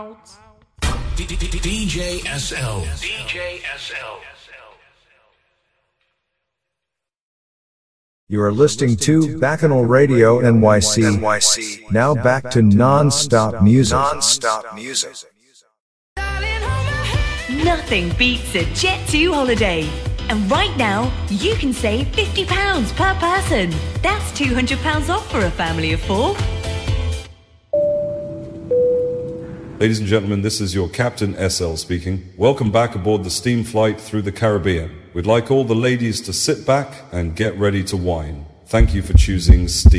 DJ SL. DJ SL. You are listening to Bacchanal Radio NYC. Now back to non-stop music. Nothing beats a Jet2 holiday. And right now, you can save £50 per person. That's £200 off for a family of 4. Ladies and gentlemen, this is your Captain SL speaking. Welcome back aboard the steam flight through the Caribbean. We'd like all the ladies to sit back and get ready to wine. Thank you for choosing Steam.